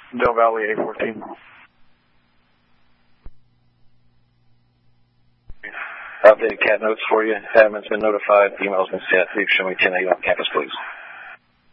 Del Valley A14. Updated cat notes for you. Admin's been notified. Email's been sent. Please show me 10-8 on campus, please.